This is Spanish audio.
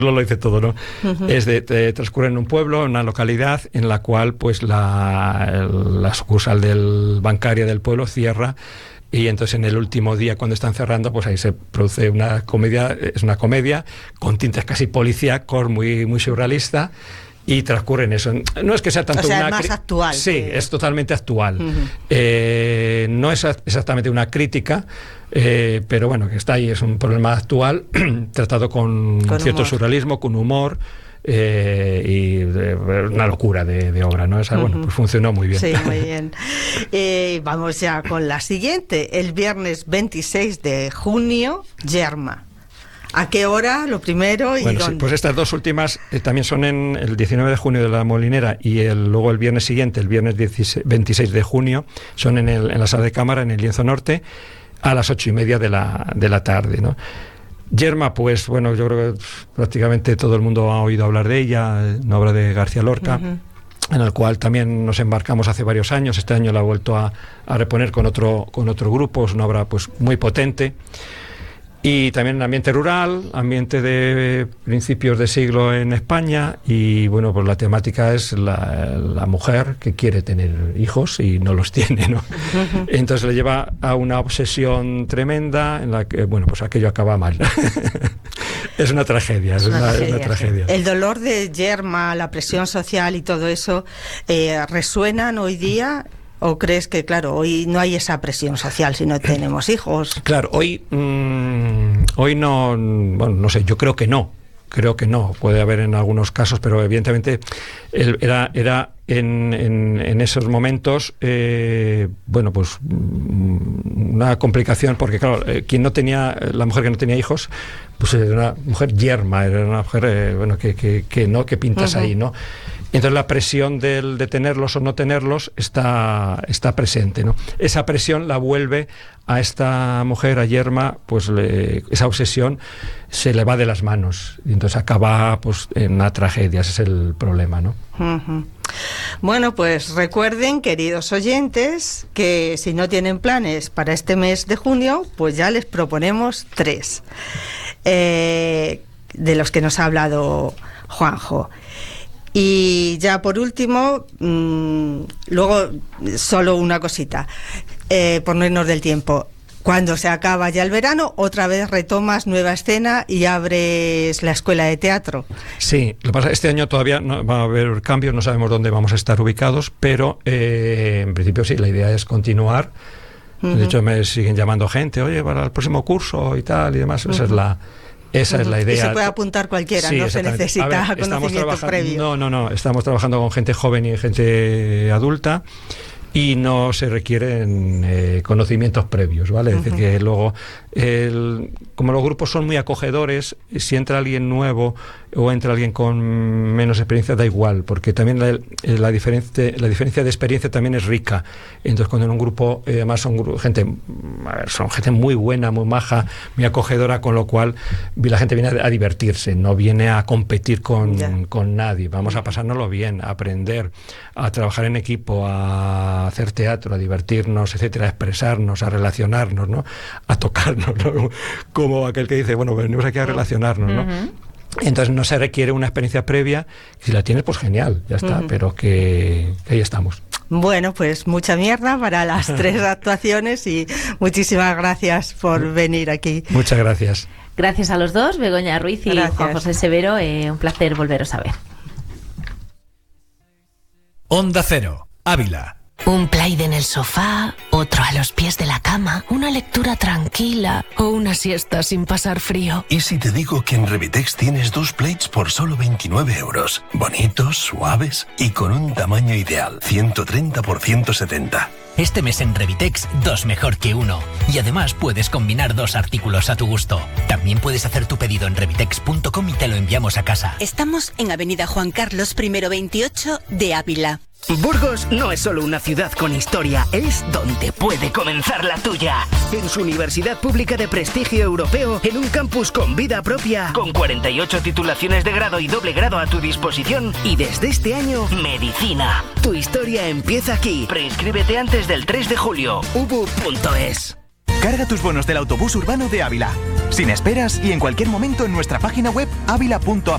lo dice todo, ¿no? Transcurre en un pueblo, en una localidad en la cual pues la sucursal bancaria del pueblo cierra, y entonces en el último día, cuando están cerrando, pues ahí se produce una comedia, es una comedia con tintes casi policíacos, muy, muy surrealista, y transcurre en eso. No es que sea tanto es más actual. Sí, es totalmente actual. No es exactamente una crítica, pero bueno, que está ahí, es un problema actual tratado con cierto surrealismo, con humor, y una locura de obra, ¿no? Esa, bueno, pues funcionó muy bien. Sí, muy bien. Vamos ya con la siguiente. El viernes 26 de junio, Yerma. ¿A qué hora? Lo primero y bueno, ¿dónde? Sí, pues estas dos últimas también son en el 19 de junio de la Molinera, y luego el viernes siguiente, el viernes 26 de junio, son en la sala de cámara, en el Lienzo Norte, a las 8:30 de la tarde, ¿no? Yerma, pues bueno, yo creo que prácticamente todo el mundo ha oído hablar de ella, una obra de García Lorca, en el cual también nos embarcamos hace varios años. Este año la ha vuelto a reponer con otro grupo. Es una obra pues muy potente. Y también en ambiente rural, ambiente de principios de siglo en España, y bueno, pues la temática es la mujer que quiere tener hijos y no los tiene, ¿no? Entonces le lleva a una obsesión tremenda en la que, bueno, pues aquello acaba mal. Es una tragedia, es una tragedia. El dolor de Yerma, la presión social y todo eso, ¿resuenan hoy día? ¿O crees que, claro, hoy no hay esa presión social si no tenemos hijos? Claro, hoy no, bueno, no sé, yo creo que no. Puede haber en algunos casos, pero evidentemente era en esos momentos, bueno, pues una complicación, porque claro, la mujer que no tenía hijos, pues era una mujer yerma, era una mujer, bueno, que pintas ahí, ¿no? Entonces la presión de tenerlos o no tenerlos está presente, ¿no? Esa presión la vuelve a esta mujer, a Yerma, pues esa obsesión se le va de las manos, y entonces acaba pues en una tragedia. Ese es el problema, ¿no? Bueno, pues recuerden, queridos oyentes, que si no tienen planes para este mes de junio, pues ya les proponemos 3 de los que nos ha hablado Juanjo. Y ya por último, luego solo una cosita, por no irnos del tiempo. Cuando se acaba ya el verano, otra vez retomas nueva escena y abres la escuela de teatro. Sí, lo que pasa es que este año todavía no va a haber cambios, no sabemos dónde vamos a estar ubicados, pero en principio sí, la idea es continuar. De hecho, me siguen llamando gente, oye, para el próximo curso y tal y demás. Esa es la idea. Y se puede apuntar cualquiera, sí, no se necesita conocimiento previo. No, estamos trabajando con gente joven y gente adulta, y no se requieren conocimientos previos, ¿vale? Es decir, que luego, como los grupos son muy acogedores, si entra alguien nuevo o entra alguien con menos experiencia, da igual, porque también la diferencia de experiencia también es rica. Entonces, cuando en un grupo, además son gente muy buena, muy maja, muy acogedora, con lo cual la gente viene a divertirse, no viene a competir con nadie. Vamos a pasárnoslo bien, a aprender, a trabajar en equipo, a hacer teatro, a divertirnos, etcétera, a expresarnos, a relacionarnos, ¿no? A tocarnos, ¿no? Como aquel que dice, bueno, venimos aquí a relacionarnos, ¿no? Entonces no se requiere una experiencia previa. Si la tienes, pues genial, ya está, pero que ahí estamos. Bueno, pues mucha mierda para las 3 actuaciones, y muchísimas gracias por venir aquí. Muchas gracias. Gracias a los dos, Begoña Ruiz y Juan José Severo. Un placer volveros a ver. Onda Cero, Ávila. Un plaid en el sofá, otro a los pies de la cama, una lectura tranquila o una siesta sin pasar frío. ¿Y si te digo que en Revitex tienes 2 plaids por solo 29 euros? Bonitos, suaves y con un tamaño ideal, 130 por 170. Este mes en Revitex, 2 mejor que 1. Y además puedes combinar 2 artículos a tu gusto. También puedes hacer tu pedido en revitex.com y te lo enviamos a casa. Estamos en Avenida Juan Carlos I 28 de Ávila. Burgos no es solo una ciudad con historia, es donde puede comenzar la tuya. En su universidad pública de prestigio europeo, en un campus con vida propia, con 48 titulaciones de grado y doble grado a tu disposición, y desde este año, medicina. Tu historia empieza aquí. Preinscríbete antes del 3 de julio. ubu.es. Carga tus bonos del autobús urbano de Ávila, sin esperas y en cualquier momento en nuestra página web avila.app.